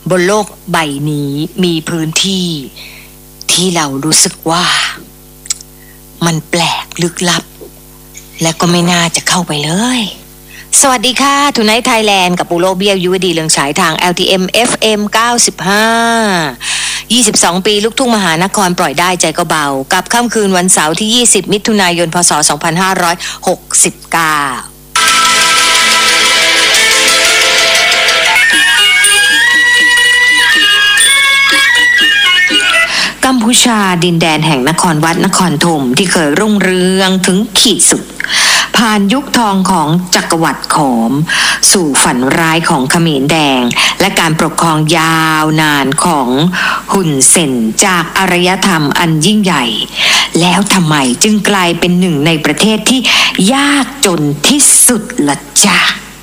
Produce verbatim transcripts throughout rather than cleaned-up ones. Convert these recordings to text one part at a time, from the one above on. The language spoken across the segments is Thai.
บนโลกใบนี้มีพื้นที่ที่เรารู้สึกว่ามันแปลกลึกลับและก็ไม่น่าจะเข้าไปเลยสวัสดีค่ะทุนไนท์ไทยแลนด์กับปูโรเบียวยุวดีเรืองฉายทาง แอล ที เอ็ม เอฟ เอ็ม เก้าสิบห้า ยี่สิบสองปีลูกทุ่งมหานครปล่อยได้ใจก็เบากับค่ำคืนวันเสาร์ที่ยี่สิบมิถุนายนพศสองพันห้าร้อยหกสิบเก้ากัมพูชาดินแดนแห่งนครวัดนครธมที่เคยรุ่งเรืองถึงขีดสุดผ่านยุคทองของจักรวรรดิขอมสู่ฝันร้ายของเขมรแดงและการปกครองยาวนานของหุ่นเซนจากอารยธรรมอันยิ่งใหญ่แล้วทำไมจึงกลายเป็นหนึ่งในประเทศที่ยากจนที่สุดล่ะจ๊ะ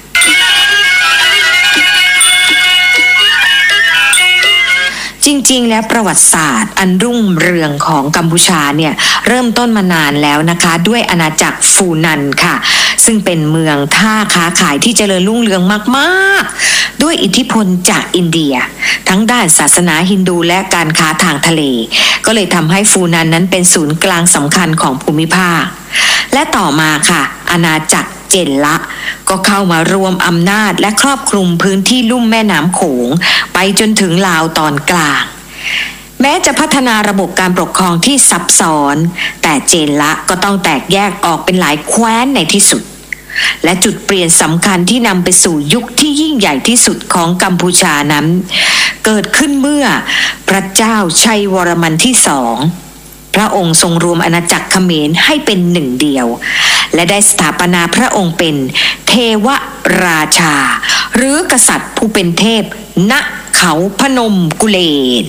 จริงๆแล้วประวัติศาสตร์อันรุ่งเรืองของกัมพูชาเนี่ยเริ่มต้นมานานแล้วนะคะด้วยอาณาจักรฟูนันค่ะซึ่งเป็นเมืองท่าค้าขายที่เจริญรุ่งเรืองมากๆด้วยอิทธิพลจากอินเดียทั้งด้านศาสนาฮินดูและการค้าทางทะเลก็เลยทำให้ฟูนันนั้นเป็นศูนย์กลางสำคัญของภูมิภาคและต่อมาค่ะอาณาจักรเจนละก็เข้ามารวมอำนาจและครอบคลุมพื้นที่ลุ่มแม่น้ำโขงไปจนถึงลาวตอนกลางแม้จะพัฒนาระบบการปกครองที่ซับซ้อนแต่เจนละก็ต้องแตกแยกออกเป็นหลายแคว้นในที่สุดและจุดเปลี่ยนสำคัญที่นำไปสู่ยุคที่ยิ่งใหญ่ที่สุดของกัมพูชานั้นเกิดขึ้นเมื่อพระเจ้าชัยวรมันที่สองพระองค์ทรงรวมอาณาจักรเขมรให้เป็นหนึ่งเดียวและได้สถาปนาพระองค์เป็นเทวราชาหรือกษัตริย์ผู้เป็นเทพณเขาพนมกุเลน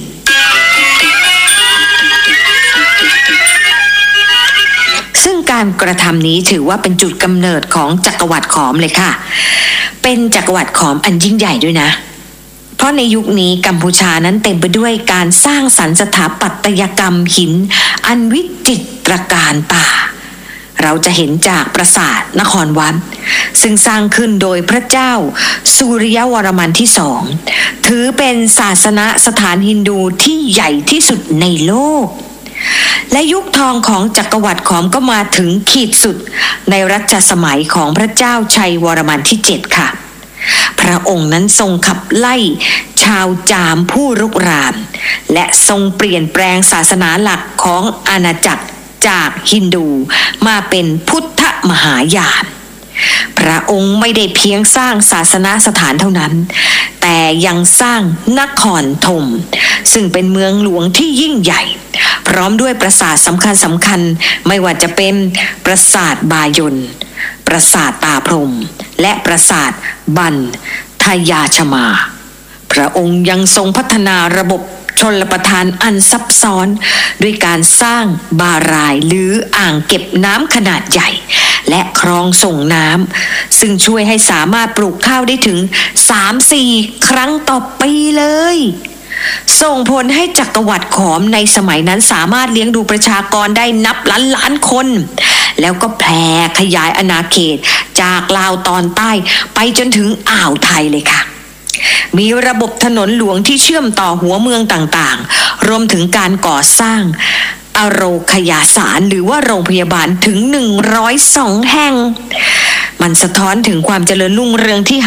ซึ่งการกระทำนี้ถือว่าเป็นจุดกำเนิดของจักรวรรดิขอมเลยค่ะเป็นจักรวรรดิขอมอันยิ่งใหญ่ด้วยนะเพราะในยุคนี้กัมพูชานั้นเต็มไปด้วยการสร้างสรรค์สถาปัตยกรรมหินอันวิจิตรการตาเราจะเห็นจากปราสาทนครวัดซึ่งสร้างขึ้นโดยพระเจ้าสุริยวรมันที่สองถือเป็นศาสนสถานฮินดูที่ใหญ่ที่สุดในโลกและยุคทองของจักรวรรดิขอมก็มาถึงขีดสุดในรัชสมัยของพระเจ้าชัยวรมันที่เจ็ดค่ะพระองค์นั้นทรงขับไล่ชาวจามผู้รุกรานและทรงเปลี่ยนแปลงศาสนาหลักของอาณาจักรจากฮินดูมาเป็นพุทธมหายานพระองค์ไม่ได้เพียงสร้างศาสนสถานเท่านั้นแต่ยังสร้างนครธมซึ่งเป็นเมืองหลวงที่ยิ่งใหญ่พร้อมด้วยปราสาทสำคัญสำคัญไม่ว่าจะเป็นปราสาทบายนปราสาทตาพรหมและปราสาทบันทยาชมาพระองค์ยังทรงพัฒนาระบบชลประทานอันซับซ้อนด้วยการสร้างบารายหรืออ่างเก็บน้ำขนาดใหญ่และคลองส่งน้ำซึ่งช่วยให้สามารถปลูกข้าวได้ถึง สามถึงสี่ ครั้งต่อปีเลยส่งผลให้จักรวรรดิขอมในสมัยนั้นสามารถเลี้ยงดูประชากรได้นับล้านล้านคนแล้วก็แผ่ขยายอาณาเขตจากลาวตอนใต้ไปจนถึงอ่าวไทยเลยค่ะมีระบบถนนหลวงที่เชื่อมต่อหัวเมืองต่างๆรวมถึงการก่อสร้างอโรคยาสารหรือว่าโรงพยาบาลถึงหนึ่งร้อยสองแห่งมันสะท้อนถึงความเจริญรุ่งเรืองที่